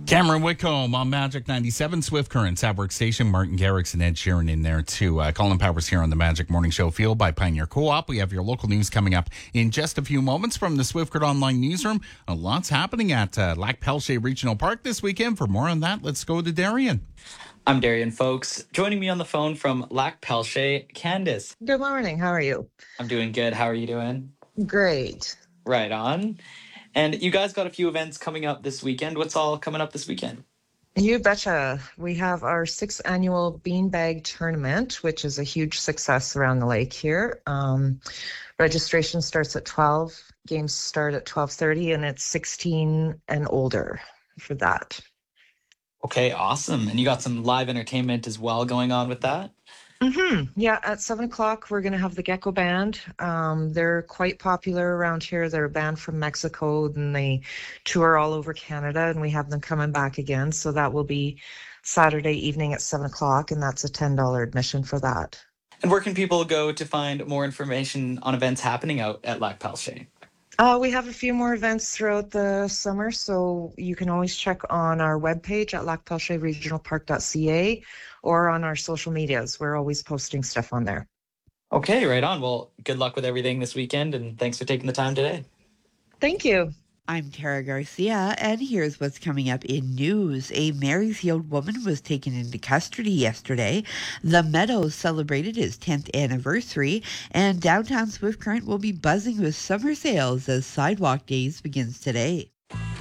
Cameron Whitcomb on Magic 97, Swift Current, Sapwork Station, Martin Garrix and Ed Sheeran in there too. Colin Powers here on the Magic Morning Show, fueled by Pioneer Co-op. We have your local news coming up in just a few moments from the Swift Current Online Newsroom. Lots happening at Lac Pelche Regional Park this weekend. For more on that, let's go to Darian. I'm Darian, folks. Joining me on the phone from Lac Pelche, Candace. Good morning. How are you? I'm doing good. How are you doing? Great. Right on. And you guys got a few events coming up this weekend. What's all coming up this weekend? You betcha. We have our 6th annual Beanbag Tournament, which is a huge success around the lake here. Registration starts at 12. Games start at 12:30, and it's 16 and older for that. Okay, awesome. And you got some live entertainment as well going on with that? Yeah, at 7 o'clock, we're going to have the Gecko Band. They're quite popular around here. They're a band from Mexico, and they tour all over Canada, and we have them coming back again. So that will be Saturday evening at 7 o'clock, and that's a $10 admission for that. And where can people go to find more information on events happening out at Lac Pelche? We have a few more events throughout the summer, so you can always check on our webpage at lacpelcheregionalpark.ca or on our social medias. We're always posting stuff on there. Okay, right on. Well, good luck with everything this weekend, and thanks for taking the time today. Thank you. I'm Tara Garcia, and here's what's coming up in news. A Marysfield woman was taken into custody yesterday. The Meadows celebrated its 10th anniversary, and downtown Swift Current will be buzzing with summer sales as Sidewalk Days begins today.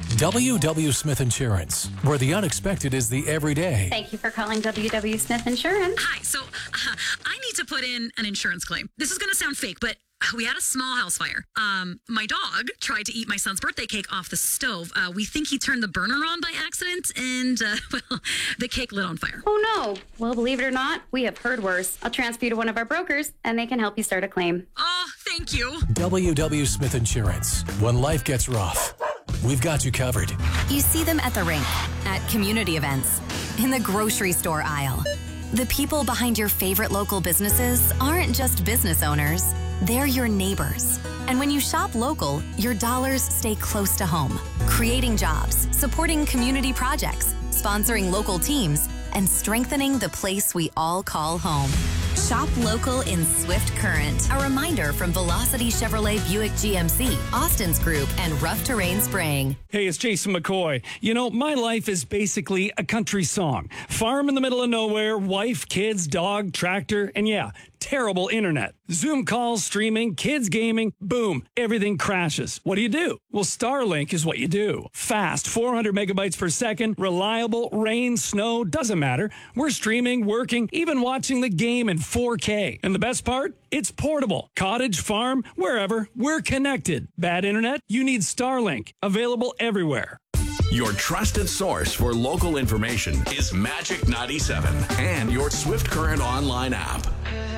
W.W. Smith Insurance, where the unexpected is the everyday. Thank you for calling W.W. Smith Insurance. Hi, so I need to put in an insurance claim. This is going to sound fake, but we had a small house fire. My dog tried to eat my son's birthday cake off the stove. We think he turned the burner on by accident, and, well, the cake lit on fire. Oh, no. Well, believe it or not, we have heard worse. I'll transfer you to one of our brokers, and they can help you start a claim. Oh, thank you. W.W. Smith Insurance. When life gets rough, we've got you covered. You see them at the rink, at community events, in the grocery store aisle. The people behind your favorite local businesses aren't just business owners. They're your neighbors. And when you shop local, your dollars stay close to home, creating jobs, supporting community projects, sponsoring local teams, and strengthening the place we all call home. Shop local in Swift Current. A reminder from Velocity Chevrolet Buick GMC, Austin's Group, and Rough Terrain Spraying. Hey, it's Jason McCoy. You know, my life is basically a country song. Farm in the middle of nowhere, wife, kids, dog, tractor, and yeah, terrible internet. Zoom calls, streaming, kids gaming, boom, everything crashes. What do? Well, Starlink is what you do. Fast, 400 megabytes per second, reliable, rain, snow, doesn't matter. We're streaming, working, even watching the game in 4K. And the best part? It's portable. Cottage, farm, wherever, we're connected. Bad internet? You need Starlink. Available everywhere. Your trusted source for local information is Magic 97 and your Swift Current online app.